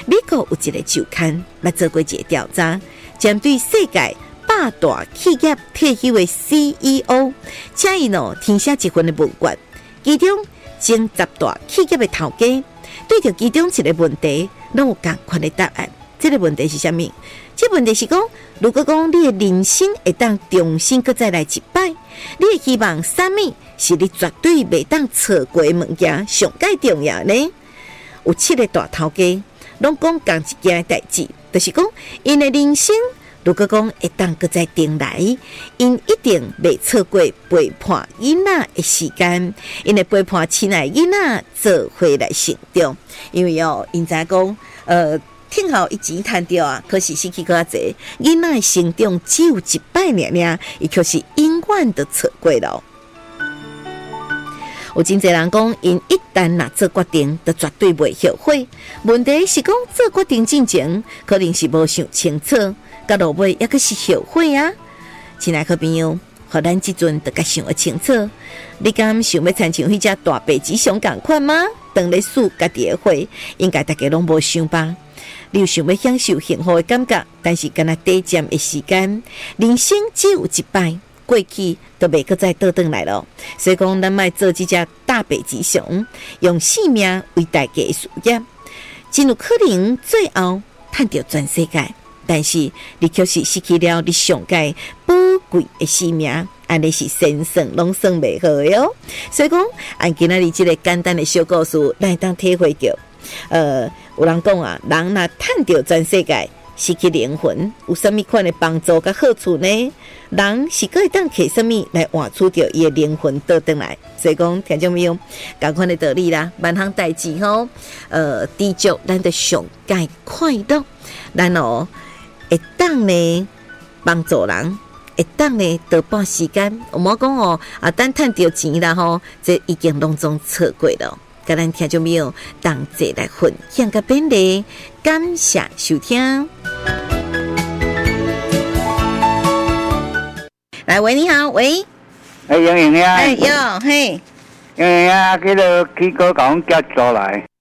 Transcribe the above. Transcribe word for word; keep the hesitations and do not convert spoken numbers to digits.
美国有一个周刊捌做过一个调查，针对世界百大企业退休的 C E O， 请伊喏填写一份的问卷，其中前十大企业的头家对着其中一个问题，拢有同款的答案。这个问题是什么？这个问题是讲，如果讲你的人生会当重新再来一摆，你会希望什么是你绝对袂当错过的物件，上介重要呢？有七个大头家拢讲同一件代志，就是讲因的人生如果讲会当再重来，因一定袂错过陪伴囡仔的时间，因会陪伴亲爱囡仔做伙来成长。因为哦，因知讲呃。听好，伊钱赚到啊，可是失去较济，囡仔成长只有一摆尔尔，伊却是永远都错过了。有真侪人讲，因一旦若做决定，就绝对袂后悔。问题是讲做决定之前，可能是无想清楚，到落尾也阁是后悔啊。亲爱的朋友，互咱即阵就甲想个清楚，你敢想要参像迄只大白吉熊共款吗？当咧输家己的会，应该大家拢无想吧。你有想要享受幸福的感觉，但是敢若短暂的时间，人生只有一摆，过去都袂阁再倒转来了。所以讲，咱莫做这只大北极熊，用性命为代价的事业，真有可能最后赚到全世界，但是你却是失去了你上界宝贵的性命。安尼是先算拢算袂好的哦。所以讲，按今仔日这个简单的小故事，咱会当体会到。呃，有人讲啊，人若赚到全世界，失去灵魂，有什么款的帮助甲好处呢？人是可以当摕什么来换取掉伊的灵魂倒转来？所以讲，听众朋友，同款的道理啦，万项代志吼，呃，知足咱的上界快乐，咱哦会当呢帮助人。会当呢多半时间，我莫讲哦，啊，等赚到钱啦吼，这已经拢总错过了。甲咱听众朋友同齐来分享个便利，感谢收听。来，喂，你好，喂， 哎，莹莹呀， 哎，有，嘿， 莹莹呀，迄个去高港叫出来。